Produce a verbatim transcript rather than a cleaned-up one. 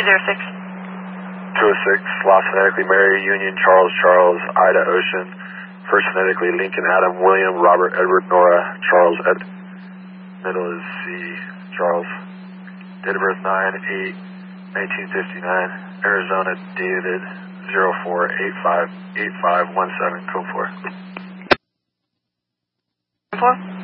zero six. two oh six, last phonetically Mary, Union, Charles, Charles, Ida, Ocean. First phonetically Lincoln, Adam, William, Robert, Edward, Nora, Charles, Ed. Middle is C, Charles. Date of birth nine eight nineteen fifty-nine. Arizona, David, zero four eight five eight five one seven, code four. four.